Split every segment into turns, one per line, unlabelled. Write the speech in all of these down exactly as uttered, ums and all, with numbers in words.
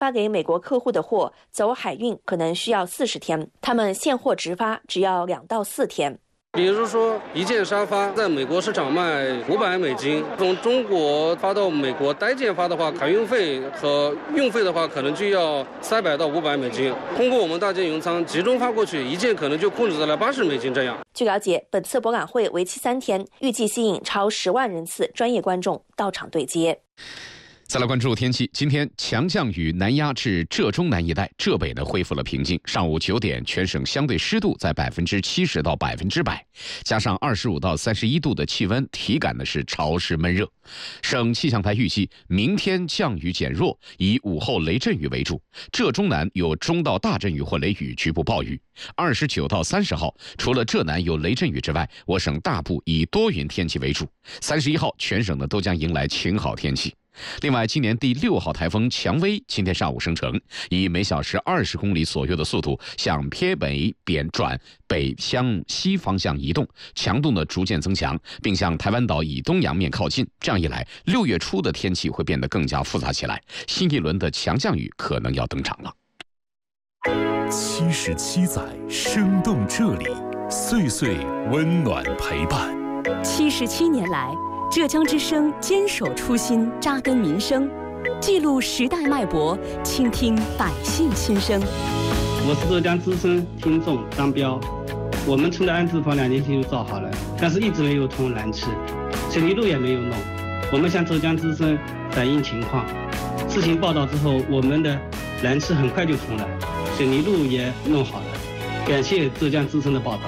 发给美国客户的货走海运可能需要四十天，他们现货直发只要两到四天。
比如说，一件沙发在美国市场卖五百美金，从中国发到美国单件发的话，海运费和运费的话，可能就要三百到五百美金。通过我们大件邮仓集中发过去，一件可能就控制在了八十美金这样。
据了解，本次博览会为期三天，预计吸引超十万人次专业观众到场对接。
再来关注天气，今天强降雨南压至浙中南一带，浙北呢恢复了平静。上午九点，全省相对湿度在百分之七十到百分之百，加上二十五到三十一度的气温，体感呢是潮湿闷热。省气象台预计，明天降雨减弱，以午后雷阵雨为主，浙中南有中到大阵雨或雷雨，局部暴雨。二十九到三十号，除了浙南有雷阵雨之外，我省大部以多云天气为主。三十一号，全省呢都将迎来晴好天气。另外，今年第六号台风蔷薇今天上午生成，以每小时二十公里左右的速度向偏北扁转北向西方向移动，强度呢逐渐增强，并向台湾岛以东洋面靠近。这样一来，六月初的天气会变得更加复杂起来，新一轮的强降雨可能要登场了。
七十七载生动这里，岁岁温暖陪伴。
七十七年来，浙江之声坚守初心，扎根民生，记录时代脉搏，倾听百姓心声。
我是浙江之声听众张彪，我们村的安置房两年前就造好了，但是一直没有通燃气，水泥路也没有弄。我们向浙江之声反映情况，事情报道之后，我们的燃气很快就通了，水泥路也弄好了。感谢浙江之声的报道。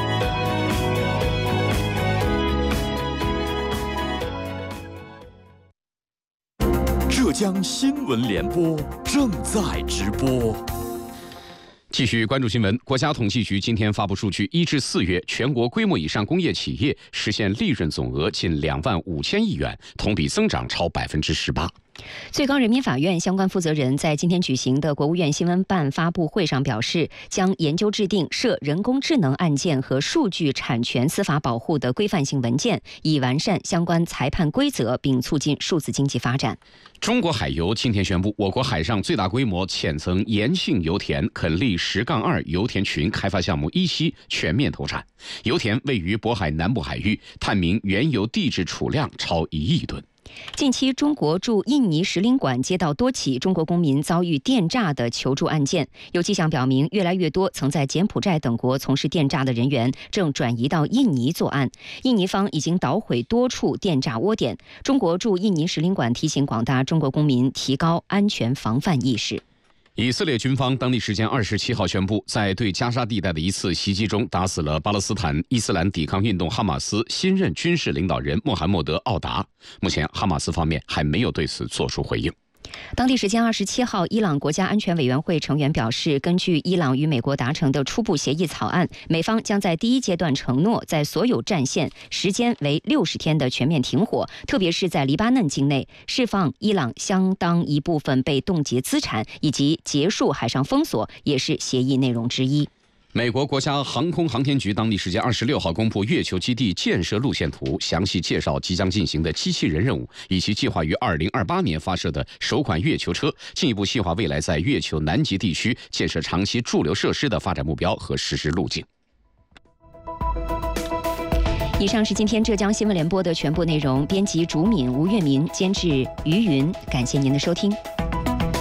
浙江新闻联播正在直播。
继续关注新闻，国家统计局今天发布数据，一至四月全国规模以上工业企业实现利润总额近两万五千亿元，同比增长超百分之十八。
最高人民法院相关负责人在今天举行的国务院新闻办发布会上表示，将研究制定涉人工智能案件和数据产权司法保护的规范性文件，以完善相关裁判规则，并促进数字经济发展。
中国海油今天宣布，我国海上最大规模浅层盐性油田垦利十杠二油田群开发项目一期全面投产，油田位于渤海南部海域，探明原油地质储量超一亿吨。
近期，中国驻印尼使领馆接到多起中国公民遭遇电诈的求助案件，有迹象表明，越来越多曾在柬埔寨等国从事电诈的人员正转移到印尼作案。印尼方已经捣毁多处电诈窝点。中国驻印尼使领馆提醒广大中国公民提高安全防范意识。
以色列军方当地时间二十七号宣布，在对加沙地带的一次袭击中，打死了巴勒斯坦伊斯兰抵抗运动哈马斯新任军事领导人穆罕默德·奥达。目前，哈马斯方面还没有对此作出回应。
当地时间二十七号，伊朗国家安全委员会成员表示，根据伊朗与美国达成的初步协议草案，美方将在第一阶段承诺在所有战线时间为六十天的全面停火，特别是在黎巴嫩境内释放伊朗相当一部分被冻结资产，以及结束海上封锁，也是协议内容之一。
美国国家航空航天局当地时间二十六号公布月球基地建设路线图，详细介绍即将进行的机器人任务，以及计划于二零二八年发射的首款月球车，进一步细化未来在月球南极地区建设长期驻留设施的发展目标和实施路径。
以上是今天浙江新闻联播的全部内容，编辑竹敏、吴月民，监制于云，感谢您的收听。